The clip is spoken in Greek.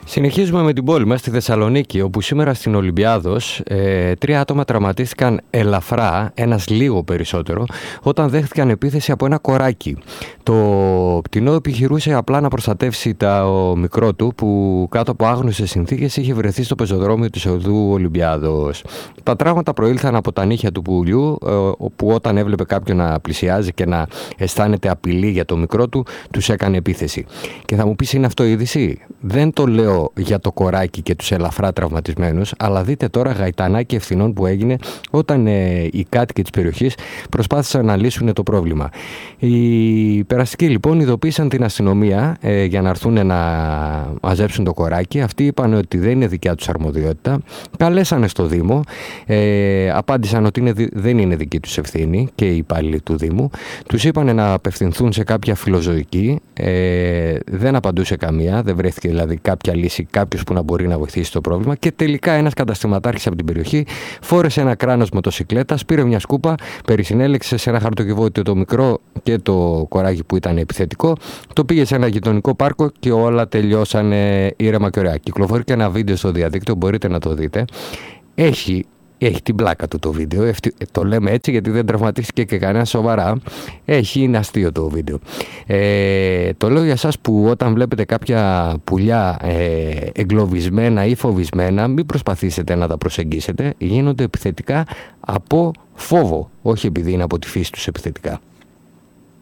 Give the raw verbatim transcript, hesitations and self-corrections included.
Συνεχίζουμε με την πόλη μας στη Θεσσαλονίκη, όπου σήμερα στην Ολυμπιάδος ε, τρία άτομα τραυματίστηκαν ελαφρά, ένας λίγο περισσότερο, όταν δέχτηκαν επίθεση από ένα κοράκι. Το πτηνό επιχειρούσε απλά να προστατεύσει το μικρό του, που κάτω από άγνωστες συνθήκες είχε βρεθεί στο πεζοδρόμιο του οδού Ολυμπιάδος. Τα τραύματα προήλθαν από τα νύχια του πουλιού, ε, που όταν έβλεπε κάποιον να πλησιάζει και να αισθάνεται απειλή για το μικρό του, τους έκανε επίθεση. Και θα μου πεις, είναι αυτό είδηση? Δεν το λέω για το κοράκι και τους ελαφρά τραυματισμένους, αλλά δείτε τώρα γαϊτανάκι ευθυνών που έγινε όταν ε, οι κάτοικοι της περιοχής προσπάθησαν να λύσουν το πρόβλημα. Οι περαστικοί λοιπόν ειδοποίησαν την αστυνομία ε, για να έρθουν να μαζέψουν το κοράκι. Αυτοί είπαν ότι δεν είναι δικιά τους αρμοδιότητα. Καλέσανε στο Δήμο, ε, απάντησαν ότι είναι, δεν είναι δική τους ευθύνη και οι υπάλληλοι του Δήμου. Τους είπαν να απευθυνθούν σε κάποια φιλοζωική. Ε, δεν απαντούσε καμία, δεν βρέθηκε δηλαδή κάποια λύση, κάποιος που να μπορεί να βοηθήσει το πρόβλημα. Και τελικά ένας καταστηματάρχης από την περιοχή φόρεσε ένα κράνος μοτοσικλέτας, πήρε μια σκούπα, περισυνέλεξε σε ένα χαρτοκιβώτιο το μικρό και το κοράκι που ήταν επιθετικό, το πήγε σε ένα γειτονικό πάρκο και όλα τελειώσανε ήρεμα και ωραία. Κυκλοφορεί και ένα βίντεο στο διαδίκτυο, μπορείτε να το δείτε. Έχει Έχει την πλάκα του το βίντεο, το λέμε έτσι γιατί δεν τραυματίστηκε και κανένα σοβαρά. Έχει, είναι αστείο το βίντεο. Ε, το λέω για εσάς που όταν βλέπετε κάποια πουλιά ε, εγκλωβισμένα ή φοβισμένα, μην προσπαθήσετε να τα προσεγγίσετε. Γίνονται επιθετικά από φόβο, όχι επειδή είναι από τη φύση τους επιθετικά.